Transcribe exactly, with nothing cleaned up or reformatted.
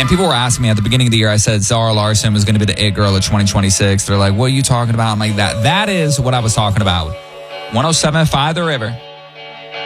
And people were asking me at the beginning of the year, I said Zara Larsson was going to be the it girl of twenty twenty-six. They're like, what are you talking about? I'm like, that. That is what I was talking about. one oh seven point five The River.